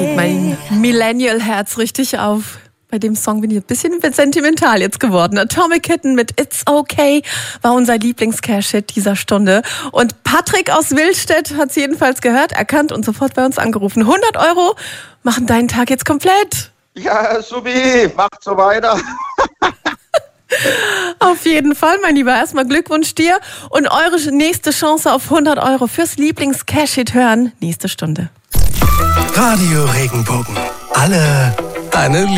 geht mein Millennial-Herz richtig auf. Bei dem Song bin ich ein bisschen sentimental jetzt geworden. Atomic Kitten mit It's Okay war unser Lieblings-Cash-Hit dieser Stunde. Und Patrick aus Willstedt hat es jedenfalls gehört, erkannt und sofort bei uns angerufen. 100 € machen deinen Tag jetzt komplett. Ja, Subi, macht so weiter. Auf jeden Fall, mein Lieber. Erstmal Glückwunsch dir und eure nächste Chance auf 100 € fürs Lieblings-Cash-Hit hören. Nächste Stunde. Radio Regenbogen. Alle deine